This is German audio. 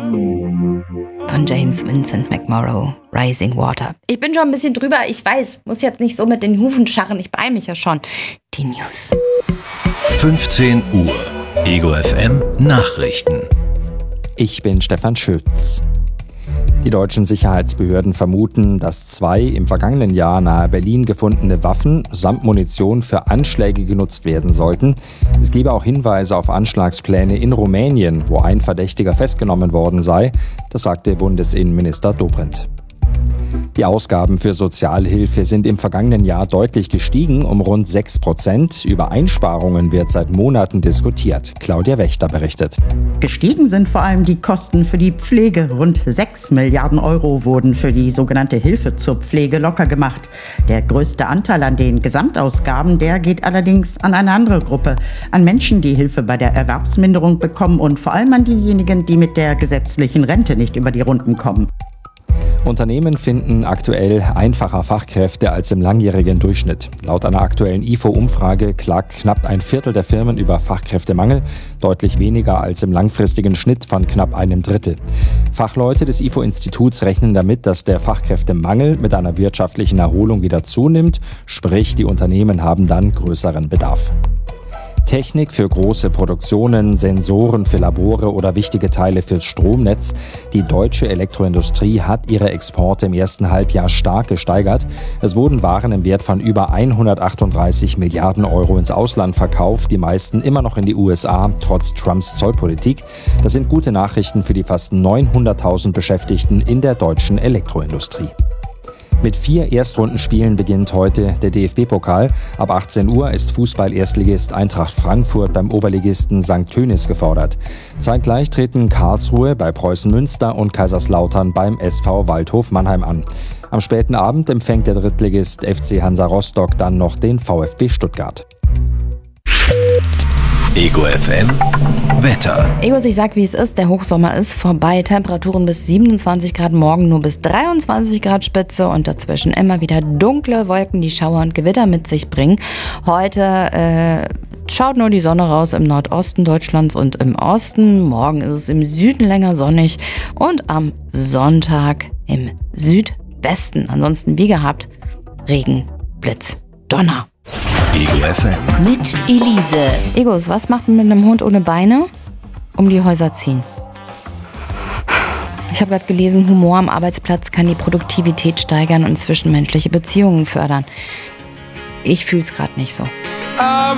Von James Vincent McMorrow, Rising Water. Ich bin schon ein bisschen drüber, ich weiß, muss jetzt nicht so mit den Hufen scharren, ich beeil mich ja schon. Die News. 15 Uhr. Ego FM Nachrichten. Ich bin Stefan Schütz. Die deutschen Sicherheitsbehörden vermuten, dass 2 im vergangenen Jahr nahe Berlin gefundene Waffen samt Munition für Anschläge genutzt werden sollten. Es gebe auch Hinweise auf Anschlagspläne in Rumänien, wo ein Verdächtiger festgenommen worden sei. Das sagte Bundesinnenminister Dobrindt. Die Ausgaben für Sozialhilfe sind im vergangenen Jahr deutlich gestiegen, um rund 6%. Über Einsparungen wird seit Monaten diskutiert. Claudia Wächter berichtet. Gestiegen sind vor allem die Kosten für die Pflege. Rund 6 Milliarden Euro wurden für die sogenannte Hilfe zur Pflege locker gemacht. Der größte Anteil an den Gesamtausgaben, der geht allerdings an eine andere Gruppe. An Menschen, die Hilfe bei der Erwerbsminderung bekommen und vor allem an diejenigen, die mit der gesetzlichen Rente nicht über die Runden kommen. Unternehmen finden aktuell einfacher Fachkräfte als im langjährigen Durchschnitt. Laut einer aktuellen IFO-Umfrage klagt knapp ein Viertel der Firmen über Fachkräftemangel, deutlich weniger als im langfristigen Schnitt von knapp einem Drittel. Fachleute des IFO-Instituts rechnen damit, dass der Fachkräftemangel mit einer wirtschaftlichen Erholung wieder zunimmt, sprich die Unternehmen haben dann größeren Bedarf. Technik für große Produktionen, Sensoren für Labore oder wichtige Teile fürs Stromnetz. Die deutsche Elektroindustrie hat ihre Exporte im ersten Halbjahr stark gesteigert. Es wurden Waren im Wert von über 138 Milliarden Euro ins Ausland verkauft, die meisten immer noch in die USA, trotz Trumps Zollpolitik. Das sind gute Nachrichten für die fast 900.000 Beschäftigten in der deutschen Elektroindustrie. Mit 4 Erstrundenspielen beginnt heute der DFB-Pokal. Ab 18 Uhr ist Fußball-Erstligist Eintracht Frankfurt beim Oberligisten St. Tönis gefordert. Zeitgleich treten Karlsruhe bei Preußen Münster und Kaiserslautern beim SV Waldhof Mannheim an. Am späten Abend empfängt der Drittligist FC Hansa Rostock dann noch den VfB Stuttgart. Ego FM Wetter. Egos, ich sag, wie es ist. Der Hochsommer ist vorbei. Temperaturen bis 27 Grad, morgen nur bis 23 Grad Spitze und dazwischen immer wieder dunkle Wolken, die Schauer und Gewitter mit sich bringen. Heute schaut nur die Sonne raus im Nordosten Deutschlands und im Osten. Morgen ist es im Süden länger sonnig und am Sonntag im Südwesten. Ansonsten wie gehabt, Regen, Blitz, Donner. Ego FM. Mit Elise. Egos, was macht man mit einem Hund ohne Beine? Um die Häuser ziehen. Ich habe gerade gelesen, Humor am Arbeitsplatz kann die Produktivität steigern und zwischenmenschliche Beziehungen fördern. Ich fühle es gerade nicht so.